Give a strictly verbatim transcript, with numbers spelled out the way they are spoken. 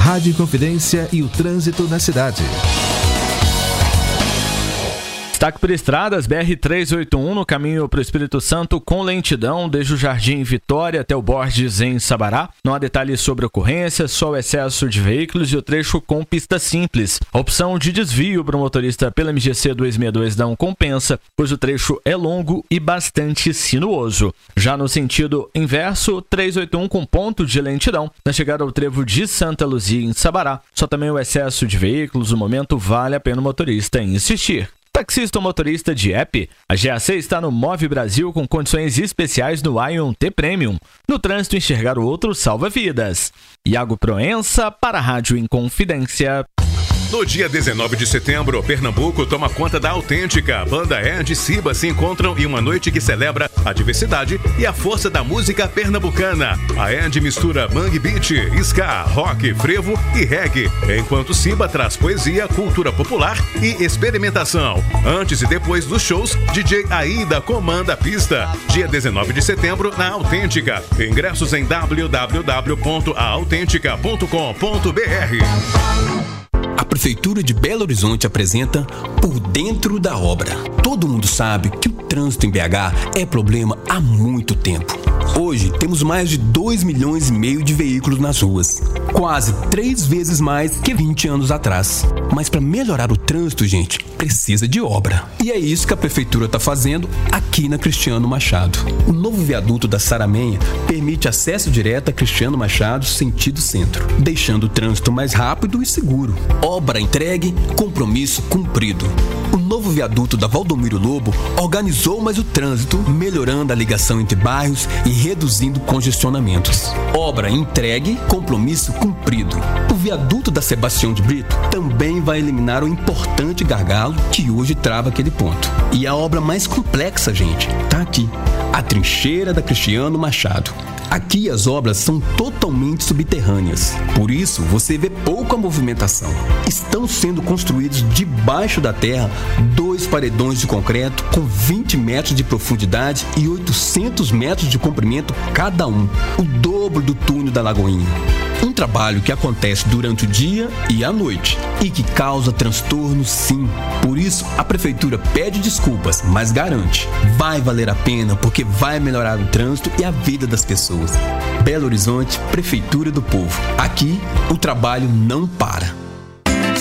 Rádio Inconfidência e o trânsito na cidade. Destaque por estradas, B R trezentos e oitenta e um no caminho para o Espírito Santo com lentidão, desde o Jardim Vitória até o Borges em Sabará. Não há detalhes sobre a ocorrência, só o excesso de veículos e o trecho com pista simples. A opção de desvio para o motorista pela M G C duzentos e sessenta e dois não compensa, pois o trecho é longo e bastante sinuoso. Já no sentido inverso, trezentos e oitenta e um com ponto de lentidão, na chegada ao trevo de Santa Luzia em Sabará. Só também o excesso de veículos, no momento vale a pena o motorista insistir. Taxista ou motorista de app, a G A C está no Move Brasil com condições especiais no Ion T Premium. No trânsito, enxergar o outro salva vidas. Iago Proença para a Rádio Inconfidência. No dia dezenove de setembro, Pernambuco toma conta da Autêntica. Banda Ed e Siba se encontram em uma noite que celebra a diversidade e a força da música pernambucana. A Ed mistura mangue beat, ska, rock, frevo e reggae, enquanto Siba traz poesia, cultura popular e experimentação. Antes e depois dos shows, D J Aida comanda a pista. Dia dezenove de setembro, na Autêntica. Ingressos em w w w ponto a autêntica ponto com ponto b r. A Prefeitura de Belo Horizonte apresenta Por Dentro da Obra. Todo mundo sabe que o trânsito em B H é problema há muito tempo. Hoje temos mais de dois milhões e meio de veículos nas ruas, quase três vezes mais que vinte anos atrás. Mas para melhorar o trânsito, gente, precisa de obra. E é isso que a Prefeitura está fazendo aqui na Cristiano Machado. O novo viaduto da Saramenha permite acesso direto a Cristiano Machado sentido centro, deixando o trânsito mais rápido e seguro. Obra entregue, compromisso cumprido. O novo viaduto da Valdomiro Lobo organizou mais o trânsito, melhorando a ligação entre bairros e reduzindo congestionamentos. Obra entregue, compromisso cumprido. O viaduto da Sebastião de Brito também vai eliminar o importante gargalo que hoje trava aquele ponto. E a obra mais complexa, gente, tá aqui. A trincheira da Cristiano Machado. Aqui as obras são totalmente subterrâneas, por isso você vê pouca movimentação. Estão sendo construídos debaixo da terra dois paredões de concreto com vinte metros de profundidade e oitocentos metros de comprimento cada um, o dobro do túnel da Lagoinha. Um trabalho que acontece durante o dia e à noite e que causa transtorno, sim. Por isso, a Prefeitura pede desculpas, mas garante, vai valer a pena porque vai melhorar o trânsito e a vida das pessoas. Belo Horizonte, Prefeitura do Povo. Aqui, o trabalho não para.